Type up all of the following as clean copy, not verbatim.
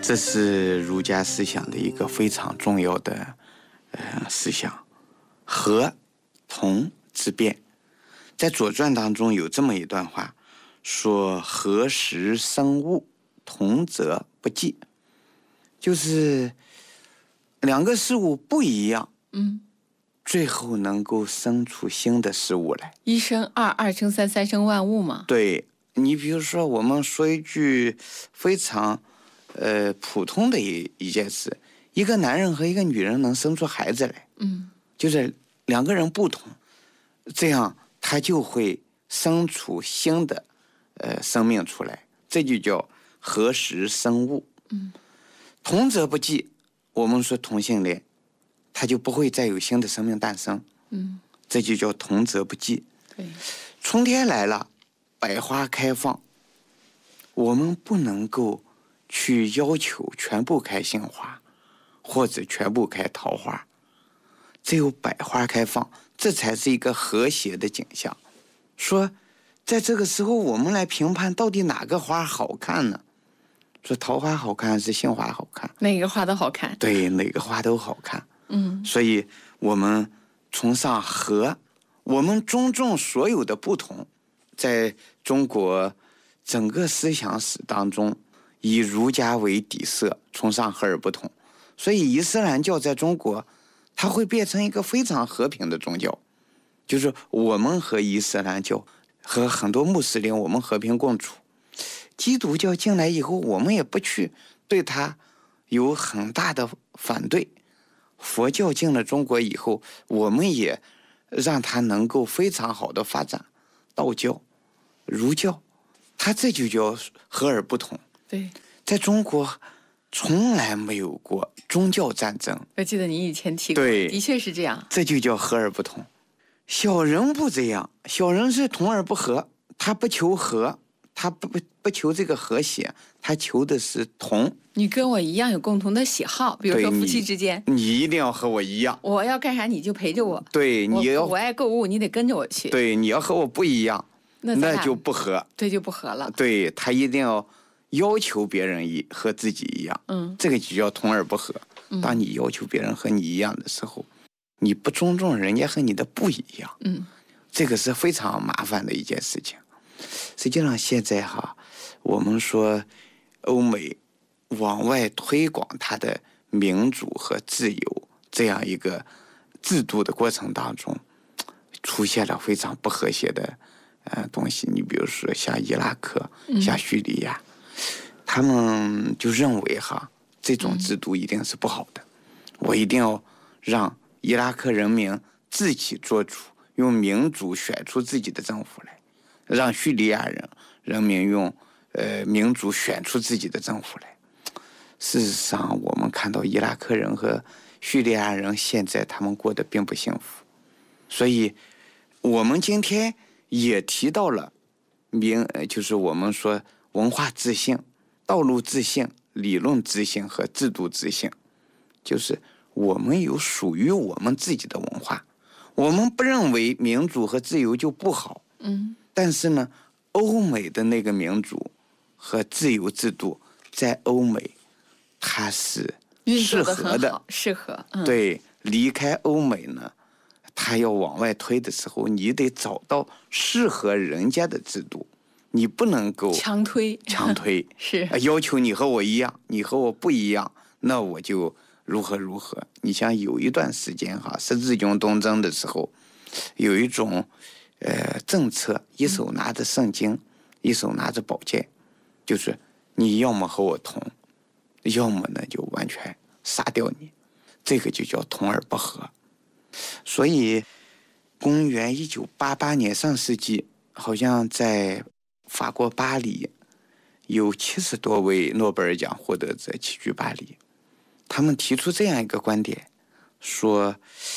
这是儒家思想的一个非常重要的思想，和同之变。在《左传》当中有这么一段话，说和时生物，同则不济，就是两个事物不一样，最后能够生出新的事物来。 一生二，二生三，三生万物嘛。 对，你比如说我们说一句非常普通的一件事，一个男人和一个女人能生出孩子来，就是两个人不同，这样他就会生出新的生命出来，这就叫和时生物。同则不济，我们说同性恋，他就不会再有新的生命诞生，这就叫同则不济。 对， 春天来了，百花开放，我们不能够去要求全部开杏花，或者全部开桃花，只有百花开放，这才是一个和谐的景象。说在这个时候我们来评判到底哪个花好看呢？说桃花好看还是杏花好看？ 哪个花都好看。 对，哪个花都好看。所以我们崇尚和，我们尊重所有的不同。在中国整个思想史当中，以儒家为底色，崇尚和而不同。所以伊斯兰教在中国它会变成一个非常和平的宗教，就是我们和伊斯兰教和很多穆斯林我们和平共处。基督教进来以后，我们也不去对它有很大的反对。佛教进了中国以后，我们也让它能够非常好的发展。道教、儒教，它这就叫和而不同。 对， 在中国从来没有过宗教战争。 我记得你以前提过， 对， 的确是这样。 这就叫和而不同。小人不这样，小人是同而不和，他不求和，他不求这个和谐，他求的是同。 你跟我一样有共同的喜好，比如说夫妻之间， 你一定要和我一样， 我要干啥你就陪着我。 对， 我爱购物，你得跟着我去。 对，你要和我不一样，那就不和。 对，就不和了。 对，他一定要求别人和自己一样，这个就叫同而不和。当你要求别人和你一样的时候，你不尊重人家和你的不一样，这个是非常麻烦的一件事情。实际上现在我们说欧美往外推广它的民主和自由这样一个制度的过程当中，出现了非常不和谐的东西。你比如说像伊拉克、像叙利亚，他们就认为这种制度一定是不好的，我一定要让伊拉克人民自己做主，用民主选出自己的政府来，让叙利亚人民用民主选出自己的政府来。事实上我们看到伊拉克人和叙利亚人现在他们过得并不幸福。所以我们今天也提到了就是我们说文化自信、道路自信、理论自信和制度自信，就是我们有属于我们自己的文化。我们不认为民主和自由就不好，但是呢，欧美的那个民主和自由制度在欧美它是适合的， 适合。 对，离开欧美呢，他要往外推的时候，你得找到适合人家的制度，你不能够强推是要求你和我一样，你和我不一样，那我就如何。你像有一段时间十字军东征的时候，有一种政策，一手拿着圣经，一手拿着宝剑，就是你要么和我同，要么呢就完全杀掉你，这个就叫同而不和。所以公元1988年，上世纪好像在法国巴黎有70多位诺贝尔奖获得者齐聚巴黎，他们提出这样一个观点，说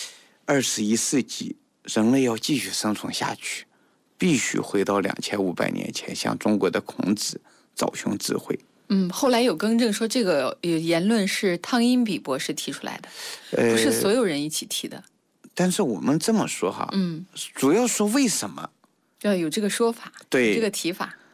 21世纪人类要继续生存下去，必须回到2500年前，向中国的孔子找寻智慧。 后来有更正说这个言论是汤因比博士提出来的，不是所有人一起提的。 但是我们这么说主要说为什么要有这个说法， 对这个提法。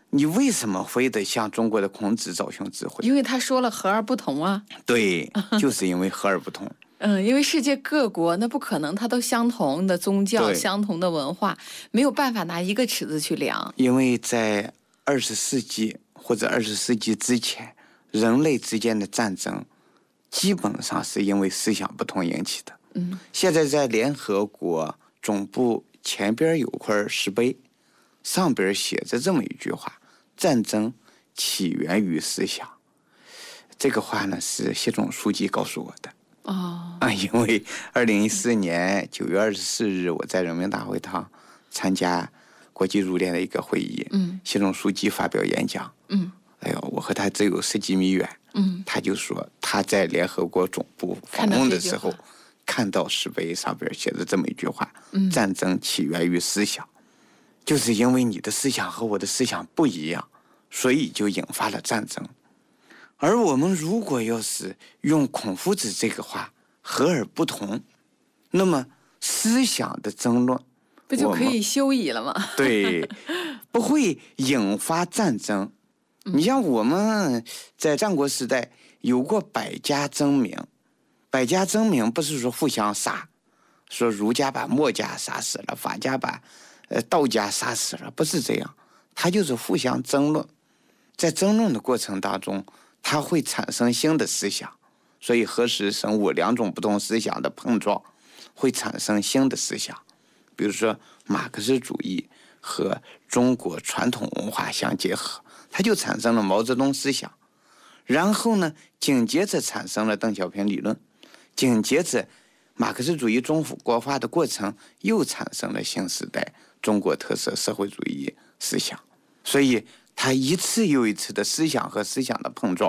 你为什么非得向中国的孔子找寻智慧？ 因为他说了和而不同啊。 对，就是因为和而不同。 因为世界各国那不可能，它都相同的宗教、相同的文化，没有办法拿一个尺子去量。 因为在20世纪或者20世纪之前，人类之间的战争基本上是因为思想不同引起的。现在在联合国总部前边有块石碑，上边写着这么一句话：战争起源于思想。这个话呢是习总书记告诉我的。因为2014年9月24日，我在人民大会堂参加国际入联的一个会议，习总书记发表演讲，我和他只有10几米远，他就说他在联合国总部访问的时候，看到石碑上边写着这么一句话：战争起源于思想，就是因为你的思想和我的思想不一样，所以就引发了战争。而我们如果要是用孔夫子这个话和而不同，那么思想的争论不就可以休矣了吗？ 对，不会引发战争。你像我们在战国时代有过百家争鸣，百家争鸣不是说互相杀，说儒家把墨家杀死了，法家把道家杀死了，不是这样，它就是互相争论。在争论的过程当中，它会产生新的思想，所以核实生物两种不同思想的碰撞会产生新的思想。比如说马克思主义和中国传统文化相结合，它就产生了毛泽东思想。然后呢，紧接着产生了邓小平理论，紧接着马克思主义中国化的过程又产生了新时代中国特色社会主义思想。所以它一次又一次的思想和思想的碰撞，